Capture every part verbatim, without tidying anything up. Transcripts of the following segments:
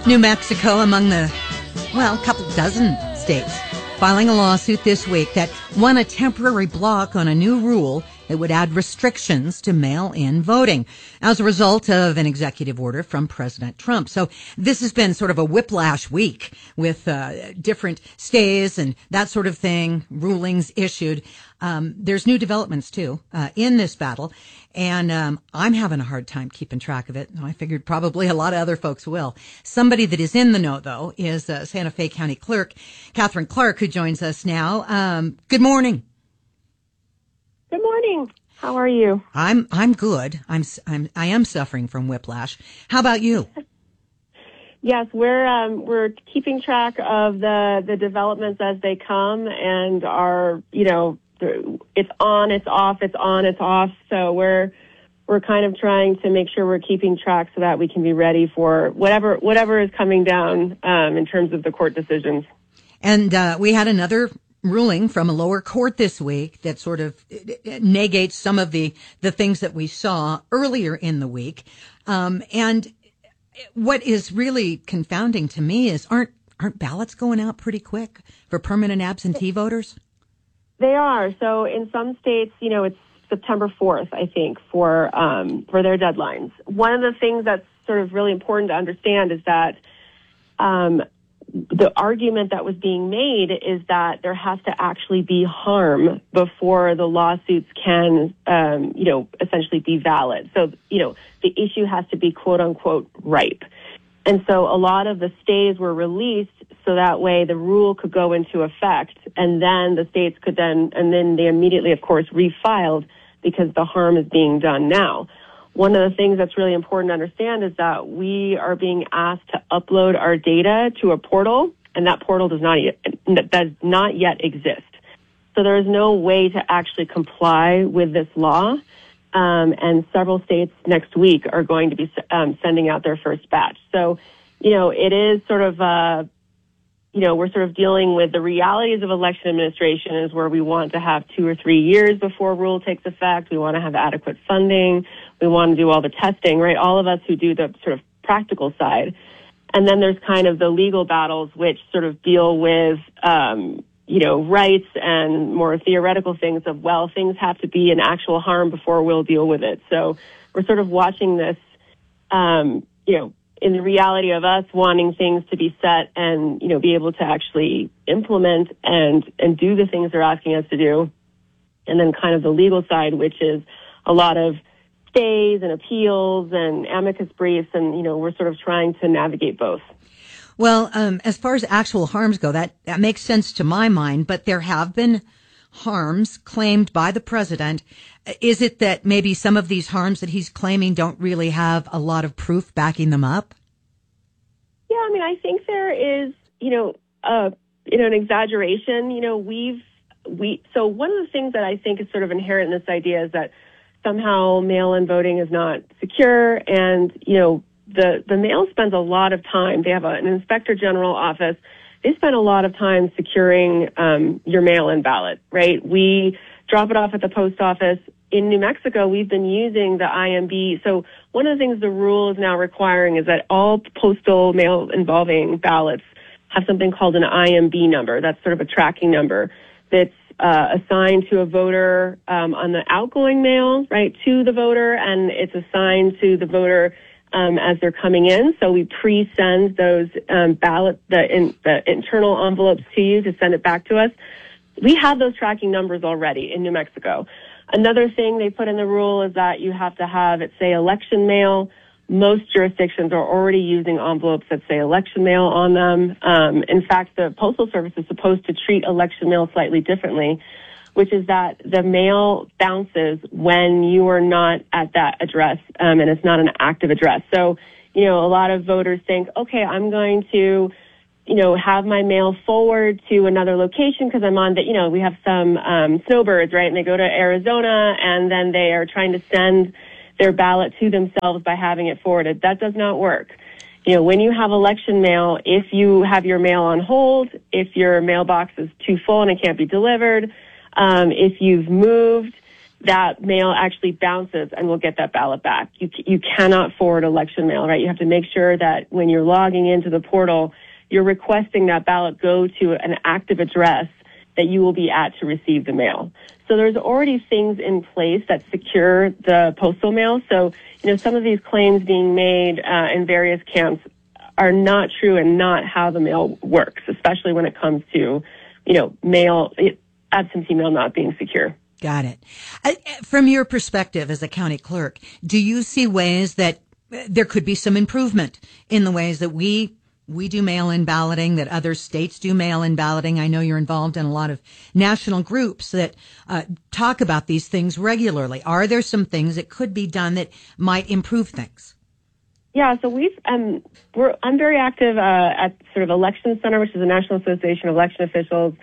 New Mexico among the, well, a couple dozen states filing a lawsuit this week that won a temporary block on a new rule that would add restrictions to mail-in voting as a result of an executive order from President Trump. So this has been sort of a whiplash week with uh, different stays and that sort of thing, rulings issued. Um, there's new developments, too, uh, in this battle, and um, I'm having a hard time keeping track of it. I figured probably a lot of other folks will. Somebody that is in the know, though, is uh, Santa Fe County Clerk Catherine Clark, who joins us now. Um, good morning. Good morning. How are you? I'm I'm good. I'm I'm I am suffering from whiplash. How about you? Yes, we're um, we're keeping track of the the developments as they come, and are you know it's on, it's off, it's on, it's off. So we're we're kind of trying to make sure we're keeping track so that we can be ready for whatever whatever is coming down um, in terms of the court decisions. And uh, we had another ruling from a lower court this week that sort of negates some of the, the things that we saw earlier in the week. Um, and what is really confounding to me is aren't aren't ballots going out pretty quick for permanent absentee voters? They are. So in some states, you know, it's September fourth, I think, for um, for their deadlines. One of the things that's sort of really important to understand is that um, the argument that was being made is that there has to actually be harm before the lawsuits can, um, you know, essentially be valid. So, you know, the issue has to be quote unquote ripe. And so a lot of the stays were released so that way the rule could go into effect, and then the states could then, and then they immediately, of course, refiled because the harm is being done now. One of the things that's really important to understand is that we are being asked to upload our data to a portal, and that portal does not yet, does not yet exist. So there is no way to actually comply with this law, um, and several states next week are going to be um, sending out their first batch. So, you know, it is sort of, uh, you know, we're sort of dealing with the realities of election administration is where we want to have two or three years before a rule takes effect. We want to have adequate funding. We want to do all the testing, right? All of us who do the sort of practical side. And then there's kind of the legal battles, which sort of deal with, um, you know, rights and more theoretical things of, well, things have to be an actual harm before we'll deal with it. So we're sort of watching this, um, you know, in the reality of us wanting things to be set and, you know, be able to actually implement and, and do the things they're asking us to do. And then kind of the legal side, which is a lot of stays and appeals and amicus briefs. And, you know, we're sort of trying to navigate both. Well, um, as far as actual harms go, that, that makes sense to my mind, but there have been harms claimed by the president. Is it that maybe some of these harms that he's claiming don't really have a lot of proof backing them up? Yeah, I mean, I think there is, you know, uh, you know, an exaggeration. You know, we've, we, so one of the things that I think is sort of inherent in this idea is that somehow mail-in voting is not secure, and, you know, the, the mail spends a lot of time. They have a, an inspector general office. They spend a lot of time securing um, your mail-in ballot, right? We drop it off at the post office. In New Mexico, we've been using the I M B. So one of the things the rule is now requiring is that all postal mail involving ballots have something called an I M B number. That's sort of a tracking number that's uh, assigned to a voter um, on the outgoing mail, right, to the voter, and it's assigned to the voter Um, as they're coming in. So we pre-send those um, ballot, the, in, the internal envelopes to you to send it back to us. We have those tracking numbers already in New Mexico. Another thing they put in the rule is that you have to have it say election mail. Most jurisdictions are already using envelopes that say election mail on them. Um, in fact, the Postal Service is supposed to treat election mail slightly differently, which is that the mail bounces when you are not at that address, um, and it's not an active address. So, you know, a lot of voters think, okay, I'm going to, you know, have my mail forward to another location because I'm on the, you know, we have some um, snowbirds, right, and they go to Arizona, and then they are trying to send their ballot to themselves by having it forwarded. That does not work. You know, when you have election mail, if you have your mail on hold, if your mailbox is too full and it can't be delivered, Um, if you've moved, that mail actually bounces and will get that ballot back. You, you cannot forward election mail, right? You have to make sure that when you're logging into the portal, you're requesting that ballot go to an active address that you will be at to receive the mail. So there's already things in place that secure the postal mail. So, you know, some of these claims being made uh, in various camps are not true and not how the mail works, especially when it comes to, you know, mail, absentee mail not being secure. Got it. Uh, from your perspective as a county clerk, do you see ways that there could be some improvement in the ways that we we do mail-in balloting, that other states do mail-in balloting? I know you're involved in a lot of national groups that uh, talk about these things regularly. Are there some things that could be done that might improve things? Yeah, so we've um, we're I'm very active uh, at sort of Election Center, which is the National Association of Election Officials.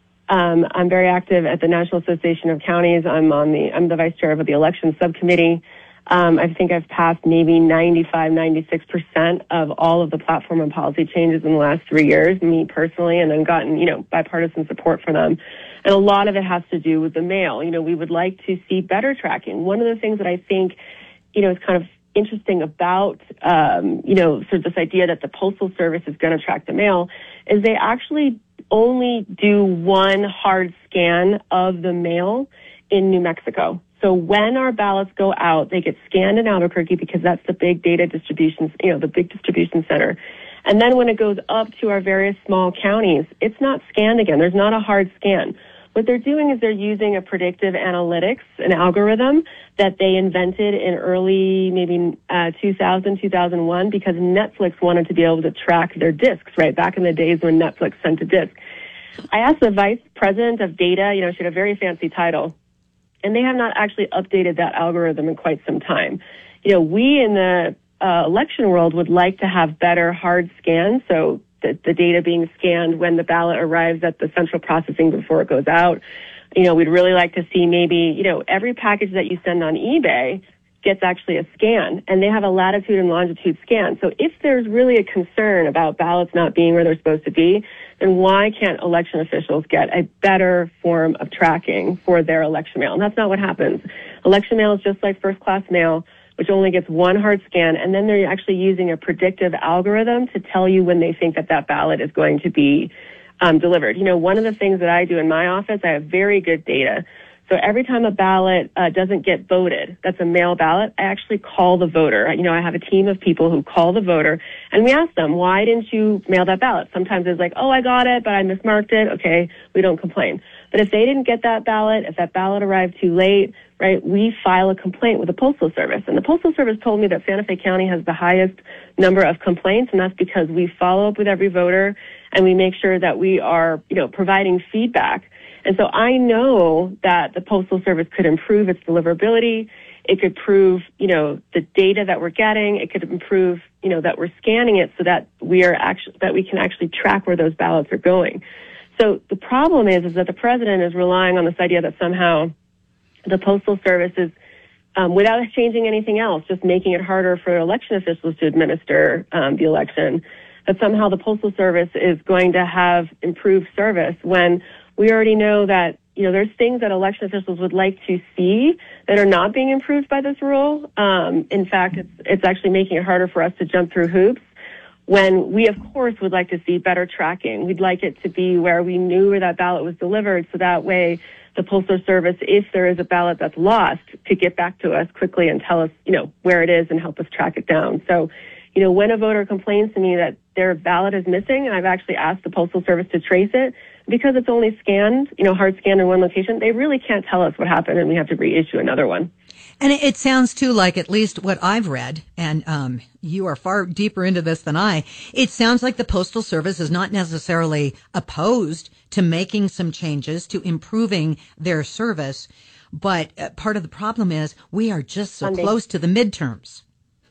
Um, I'm very active at the National Association of Counties. I'm on the I'm the vice chair of the election subcommittee. Um, I think I've passed maybe ninety-five, ninety-six percent of all of the platform and policy changes in the last three years, me personally, and then gotten, you know, bipartisan support for them. And a lot of it has to do with the mail. You know, we would like to see better tracking. One of the things that I think, you know, is kind of interesting about, um, you know, sort of this idea that the Postal Service is going to track the mail is they actually only do one hard scan of the mail in New Mexico. So when our ballots go out, they get scanned in Albuquerque because that's the big data distribution, you know, the big distribution center. And then when it goes up to our various small counties, it's not scanned again. There's not a hard scan. What they're doing is they're using a predictive analytics, an algorithm that they invented in early, maybe uh, two thousand, two thousand one, because Netflix wanted to be able to track their discs, right, back in the days when Netflix sent a disc. I asked the vice president of data, you know, she had a very fancy title, and they have not actually updated that algorithm in quite some time. You know, we in the uh, election world would like to have better hard scans, so the, the data being scanned when the ballot arrives at the central processing before it goes out. You know, we'd really like to see maybe, you know, every package that you send on eBay gets actually a scan, and they have a latitude and longitude scan. So if there's really a concern about ballots not being where they're supposed to be, then why can't election officials get a better form of tracking for their election mail? And that's not what happens. Election mail is just like first-class mail, which only gets one hard scan, and then they're actually using a predictive algorithm to tell you when they think that that ballot is going to be um, delivered. You know, one of the things that I do in my office, I have very good data. So every time a ballot uh, doesn't get voted, that's a mail ballot, I actually call the voter. You know, I have a team of people who call the voter, and we ask them, why didn't you mail that ballot? Sometimes it's like, oh, I got it, but I mismarked it. Okay, we don't complain. But if they didn't get that ballot, if that ballot arrived too late, right, we file a complaint with the Postal Service. And the Postal Service told me that Santa Fe County has the highest number of complaints, and that's because we follow up with every voter, and we make sure that we are, you know, providing feedback. And so I know that the Postal Service could improve its deliverability. It could prove, you know, the data that we're getting. It could improve, you know, that we're scanning it so that we are actually, that we can actually track where those ballots are going. So the problem is, is that the president is relying on this idea that somehow the Postal Service is, um, without changing anything else, just making it harder for election officials to administer um, the election, that somehow the Postal Service is going to have improved service when we already know that, you know, there's things that election officials would like to see that are not being improved by this rule. Um, in fact, it's, it's actually making it harder for us to jump through hoops when we, of course, would like to see better tracking. We'd like it to be where we knew where that ballot was delivered, so that way the Postal Service, if there is a ballot that's lost, could get back to us quickly and tell us, you know, where it is and help us track it down. So, you know, when a voter complains to me that their ballot is missing, and I've actually asked the Postal Service to trace it, because it's only scanned, you know, hard scanned in one location, they really can't tell us what happened, and we have to reissue another one. And it sounds, too, like at least what I've read, and um, you are far deeper into this than I, it sounds like the Postal Service is not necessarily opposed to making some changes, to improving their service, but uh, part of the problem is we are just so Monday. close to the midterms.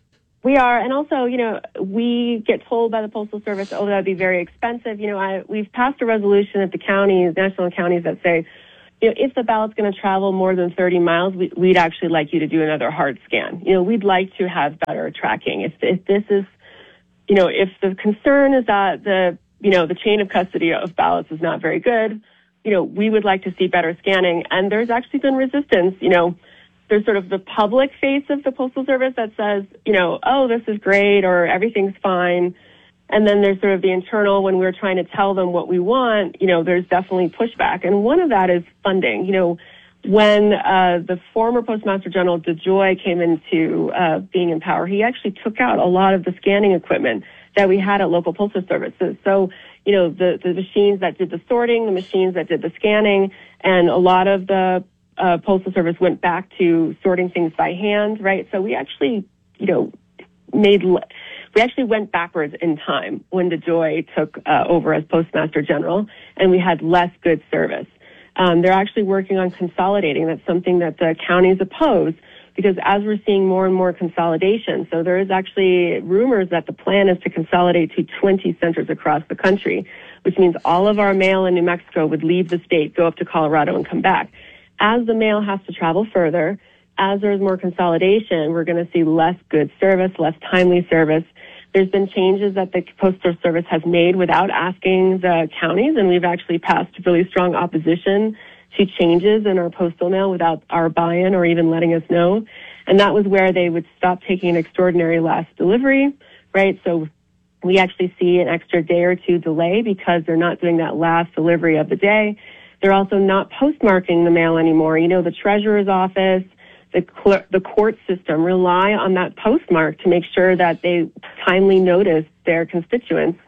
We are, and also, you know, we get told by the Postal Service, oh, that would be very expensive. You know, I, we've passed a resolution at the counties, national counties, that say, you know, if the ballot's going to travel more than thirty miles, we, we'd actually like you to do another hard scan. You know, we'd like to have better tracking. If, if this is, you know, if the concern is that the, you know, the chain of custody of ballots is not very good, you know, we would like to see better scanning. And there's actually been resistance. You know, there's sort of the public face of the Postal Service that says, you know, oh, this is great or everything's fine. And then there's sort of the internal, when we're trying to tell them what we want, you know, there's definitely pushback. And one of that is funding. You know, when uh, the former Postmaster General DeJoy came into uh, being in power, he actually took out a lot of the scanning equipment that we had at local postal services. So, you know, the, the machines that did the sorting, the machines that did the scanning, and a lot of the uh, Postal Service went back to sorting things by hand, right? So we actually, you know, made, we actually went backwards in time when DeJoy took uh, over as Postmaster General, and we had less good service. Um, they're actually working on consolidating. That's something that the counties oppose, because as we're seeing more and more consolidation, so there is actually rumors that the plan is to consolidate to twenty centers across the country, which means all of our mail in New Mexico would leave the state, go up to Colorado, and come back. As the mail has to travel further, as there's more consolidation, we're going to see less good service, less timely service. There's been changes that the Postal Service has made without asking the counties, and we've actually passed really strong opposition to changes in our postal mail without our buy-in or even letting us know. And that was where they would stop taking an extraordinary last delivery, right? So we actually see an extra day or two delay because they're not doing that last delivery of the day. They're also not postmarking the mail anymore. You know, the treasurer's office, the cl- the court system rely on that postmark to make sure that they timely notice their constituents.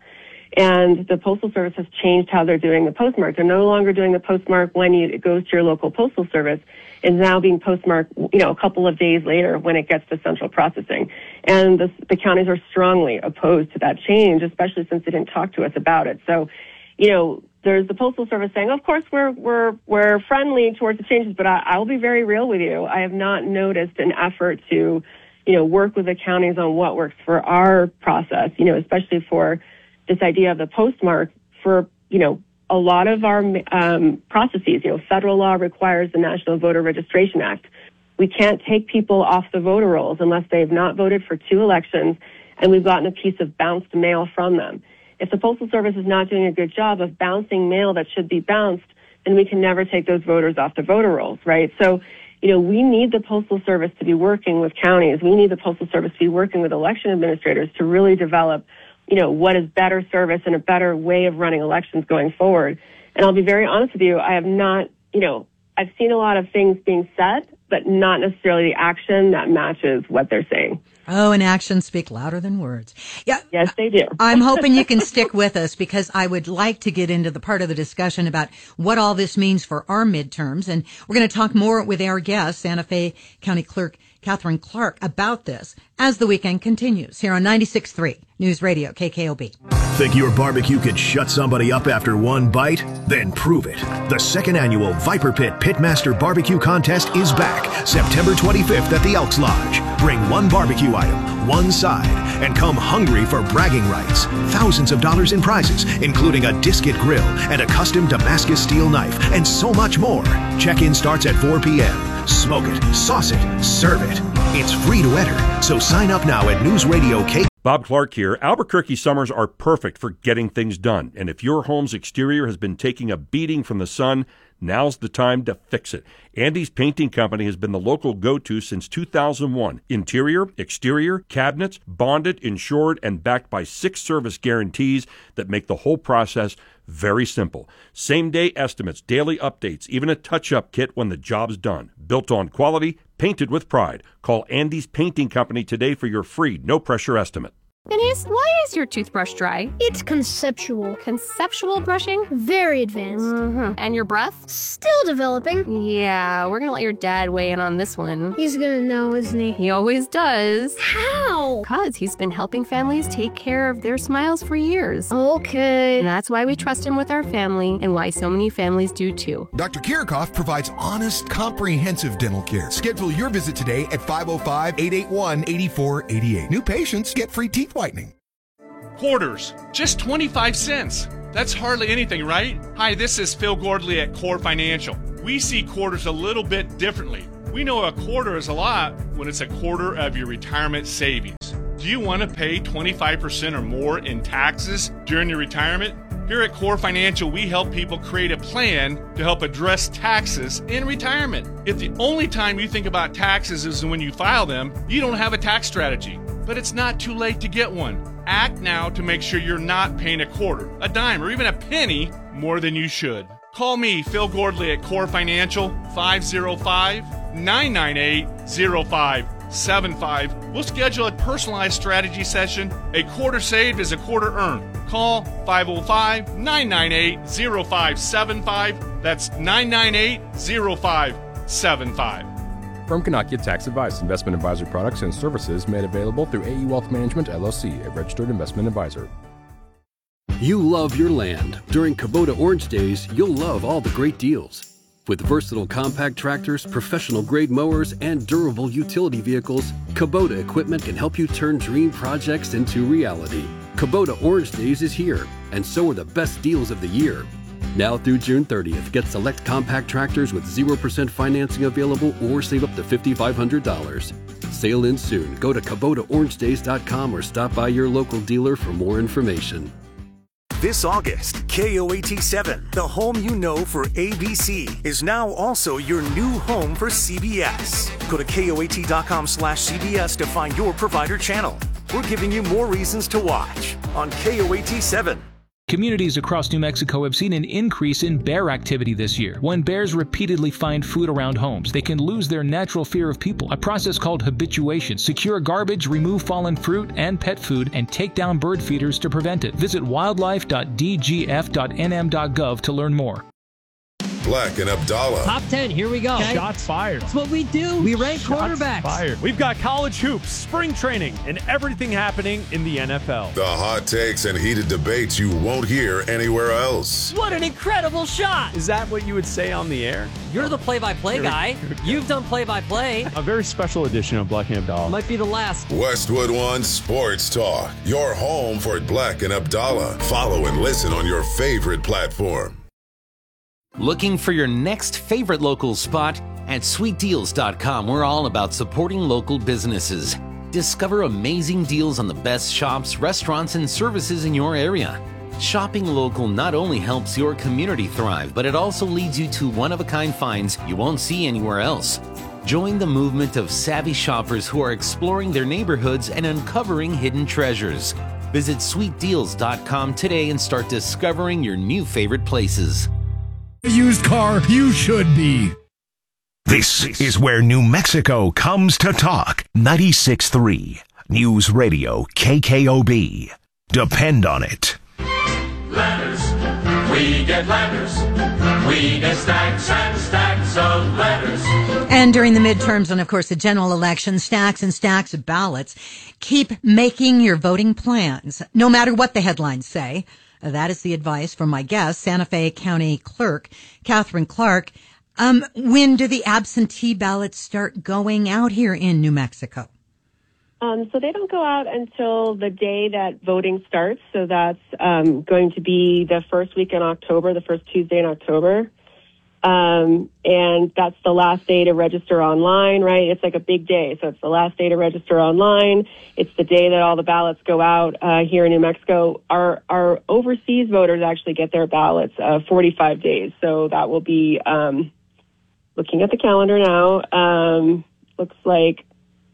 And the Postal Service has changed how they're doing the postmark. They're no longer doing the postmark when you, it goes to your local postal service. It's now being postmarked, you know, a couple of days later when it gets to central processing. And the, the counties are strongly opposed to that change, especially since they didn't talk to us about it. So, you know, there's the Postal Service saying, of course, we're we're we're friendly towards the changes, but I, I'll be very real with you. I have not noticed an effort to, you know, work with the counties on what works for our process, you know, especially for this idea of the postmark for, you know, a lot of our um, processes. You know, federal law requires the National Voter Registration Act. We can't take people off the voter rolls unless they have not voted for two elections and we've gotten a piece of bounced mail from them. If the Postal Service is not doing a good job of bouncing mail that should be bounced, then we can never take those voters off the voter rolls, right? So, you know, we need the Postal Service to be working with counties. We need the Postal Service to be working with election administrators to really develop, you know, what is better service and a better way of running elections going forward. And I'll be very honest with you, I have not, you know, I've seen a lot of things being said, but not necessarily the action that matches what they're saying. Oh, and actions speak louder than words. Yeah. Yes, they do. I'm hoping you can stick with us because I would like to get into the part of the discussion about what all this means for our midterms. And we're going to talk more with our guest, Santa Fe County Clerk Catherine Clark, about this as the weekend continues here on ninety-six point three News Radio K K O B. Think your barbecue could shut somebody up after one bite? Then prove it. The second annual Viper Pit Pitmaster Barbecue Contest is back September twenty-fifth at the Elks Lodge. Bring one barbecue item, one side, and come hungry for bragging rights. Thousands of dollars in prizes, including a Disket grill and a custom Damascus steel knife, and so much more. Check-in starts at four p.m. Smoke it, sauce it, serve it. It's free to enter, so sign up now at News Radio K. Bob Clark here. Albuquerque summers are perfect for getting things done. And if your home's exterior has been taking a beating from the sun, now's the time to fix it. Andy's Painting Company has been the local go-to since two thousand one. Interior, exterior, cabinets, bonded, insured, and backed by six service guarantees that make the whole process very simple. Same-day estimates, daily updates, even a touch-up kit when the job's done. Built on quality, painted with pride. Call Andy's Painting Company today for your free, no-pressure estimate. Denise, why is your toothbrush dry? It's conceptual. Conceptual brushing? Very advanced. Mm-hmm. And your breath? Still developing. Yeah, we're gonna let your dad weigh in on this one. He's gonna know, isn't he? He always does. How? Because he's been helping families take care of their smiles for years. Okay. And that's why we trust him with our family and why so many families do too. Doctor Kirchhoff provides honest, comprehensive dental care. Schedule your visit today at five oh five, eight eight one, eight four eight eight. New patients get free teeth whitening. Quarters, just twenty-five cents. That's hardly anything, right? Hi, this is Phil Gordley at Core Financial. We see quarters a little bit differently. We know a quarter is a lot when it's a quarter of your retirement savings. Do you want to pay twenty-five percent or more in taxes during your retirement? Here at Core Financial, we help people create a plan to help address taxes in retirement. If the only time you think about taxes is when you file them, you don't have a tax strategy. But it's not too late to get one. Act now to make sure you're not paying a quarter, a dime, or even a penny more than you should. Call me, Phil Gordley, at Core Financial, five oh five, nine nine eight, oh five seven five. We'll schedule a personalized strategy session. A quarter saved is a quarter earned. Call five oh five, nine nine eight, oh five seven five. That's nine nine eight, oh five seven five. Firm cannot give tax advice. Investment advisory products and services made available through A E Wealth Management, L L C, a registered investment advisor. You love your land. During Kubota Orange Days, you'll love all the great deals. With versatile compact tractors, professional-grade mowers, and durable utility vehicles, Kubota equipment can help you turn dream projects into reality. Kubota Orange Days is here, and so are the best deals of the year. Now through June thirtieth, get select compact tractors with zero percent financing available or save up to five thousand five hundred dollars. Sale ends soon. Go to Kubota Orange Days dot com or stop by your local dealer for more information. This August, K O A T seven, the home you know for A B C, is now also your new home for C B S. Go to K O A T dot com slash C B S to find your provider channel. We're giving you more reasons to watch on K O A T seven. Communities across New Mexico have seen an increase in bear activity this year. When bears repeatedly find food around homes, they can lose their natural fear of people, a process called habituation. Secure garbage, remove fallen fruit and pet food, and take down bird feeders to prevent it. Visit wildlife dot d g f dot n m dot gov to learn more. Black and Abdallah. Top ten, here we go. Okay. Shots fired. That's what we do. We rank Shots quarterbacks. Fired. We've got college hoops, spring training, and everything happening in the N F L. The hot takes and heated debates you won't hear anywhere else. What an incredible shot. Is that what you would say on the air? You're the play-by-play guy. You've done play-by-play. A very special edition of Black and Abdallah. Might be the last. Westwood One Sports Talk. Your home for Black and Abdallah. Follow and listen on your favorite platform. Looking for your next favorite local spot? At sweet deals dot com, we're all about supporting local businesses. Discover amazing deals on the best shops, restaurants, and services in your area. Shopping local not only helps your community thrive, but it also leads you to one-of-a-kind finds you won't see anywhere else. Join the movement of savvy shoppers who are exploring their neighborhoods and uncovering hidden treasures. Visit sweet deals dot com today and start discovering your new favorite places. Used car you should be. This is where New Mexico comes to talk. ninety-six point three News Radio K K O B. Depend on it. Letters. We get letters. We get stacks and stacks of letters. And during the midterms and, of course, the general election, stacks and stacks of ballots. Keep making your voting plans, no matter what the headlines say. That is the advice from my guest, Santa Fe County Clerk Catherine Clark. Um, when do the absentee ballots start going out here in New Mexico? Um, so they don't go out until the day that voting starts. So that's um, going to be the first week in October, the first Tuesday in October. Um, and that's the last day to register online, right? It's like a big day. So it's the last day to register online. It's the day that all the ballots go out uh, here in New Mexico. Our our overseas voters actually get their ballots uh, forty-five days. So that will be, um, looking at the calendar now, um, looks like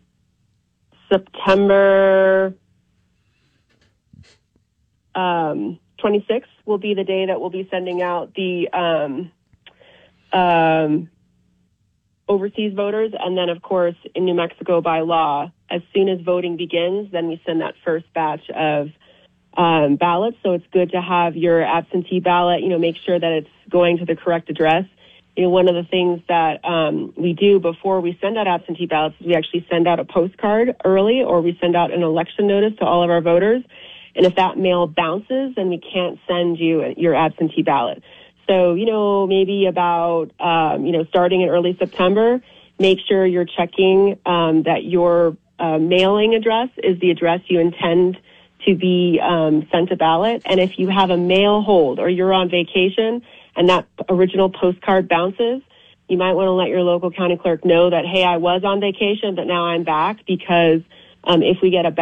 September um, twenty-sixth will be the day that we'll be sending out the um, um, overseas voters. And then, of course, in New Mexico by law, as soon as voting begins, then we send that first batch of um, ballots. So it's good to have your absentee ballot, you know, make sure that it's going to the correct address. You know, one of the things that um, we do before we send out absentee ballots is we actually send out a postcard early, or we send out an election notice to all of our voters. And if that mail bounces, then we can't send you your absentee ballot. So, you know, maybe about, um, you know, starting in early September, make sure you're checking um, that your uh, mailing address is the address you intend to be um, sent a ballot. And if you have a mail hold or you're on vacation and that original postcard bounces, you might want to let your local county clerk know that, hey, I was on vacation, but now I'm back, because um, if we get a